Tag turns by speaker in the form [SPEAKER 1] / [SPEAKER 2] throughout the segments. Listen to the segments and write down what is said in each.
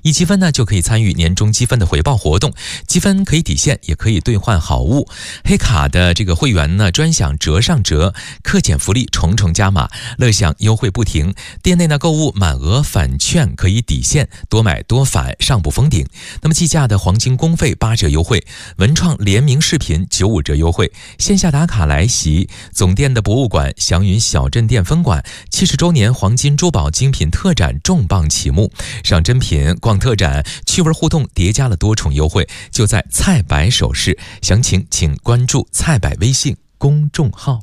[SPEAKER 1] 1积分呢就可以参与年终积分的回报活动，积分可以抵现，也可以兑换好物。黑卡的这个会员呢，专享折上折，克减福利重重加码，乐享优惠不停。店内呢购物满额返券可以抵现，多买多返上不封顶。那么计价的黄金公费8折优惠，文创联名视频95折优惠。线下打卡来袭，总店的博物馆祥云小镇店分馆70周年黄金珠宝精品特展重磅启幕，赏珍品、逛特展、趣味互动叠加了多重优惠，就在菜百首饰。详情请关注菜百微信公众号。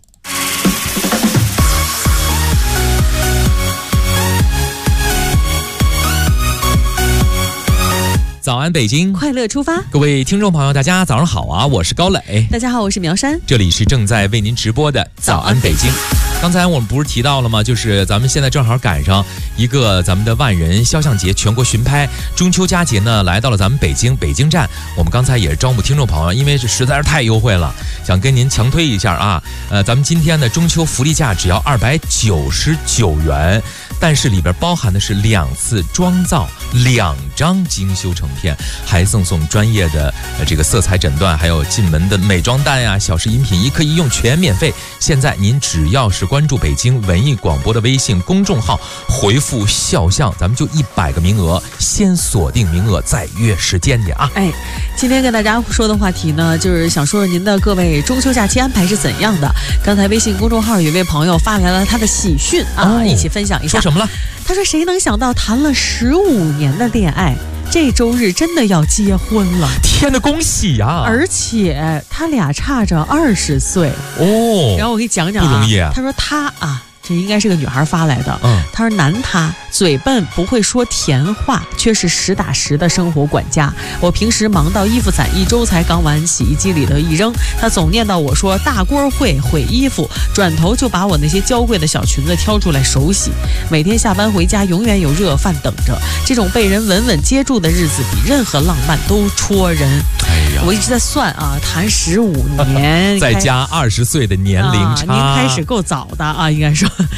[SPEAKER 1] 早安北京，
[SPEAKER 2] 快乐出发。
[SPEAKER 1] 各位听众朋友大家早上好啊，我是高磊。
[SPEAKER 2] 大家好，我是苗山。
[SPEAKER 1] 这里是正在为您直播的早安北京。刚才我们不是提到了吗，就是咱们现在正好赶上一个咱们的万人肖像节全国巡拍，中秋佳节呢来到了咱们北京站。我们刚才也是招募听众朋友，因为这实在是太优惠了，想跟您强推一下啊。咱们今天的中秋福利价只要299元，但是里边包含的是2次妆造、2张精修成片，还送专业的这个色彩诊断，还有进门的美妆蛋呀、小食饮品一客一用全免费。现在您只要是关注北京文艺广播的微信公众号，回复肖像，咱们就100个名额，先锁定名额，再约时间去啊！
[SPEAKER 2] 今天跟大家说的话题呢，就是想说说您的各位中秋假期安排是怎样的。刚才微信公众号有一位朋友发来了他的喜讯啊，一起分享一下。
[SPEAKER 1] 说什么了？
[SPEAKER 2] 他说：“谁能想到谈了15年的恋爱，这周日真的要结婚了！
[SPEAKER 1] 天哪，恭喜呀！
[SPEAKER 2] 而且他俩差着20岁
[SPEAKER 1] 哦。
[SPEAKER 2] 然后我给你讲讲
[SPEAKER 1] 不容易啊。
[SPEAKER 2] 他说他啊。”这应该是个女孩发来的。他说男他嘴笨，不会说甜话，却是实打实的生活管家。我平时忙到衣服攒1周才刚往洗衣机里头一扔，他总念叨我说大锅会毁衣服，转头就把我那些娇贵的小裙子挑出来手洗。每天下班回家永远有热饭等着，这种被人稳稳接住的日子比任何浪漫都戳人。我一直在算啊，谈15年，
[SPEAKER 1] 再加20岁的年龄差，
[SPEAKER 2] 您开始够早的啊，应该说。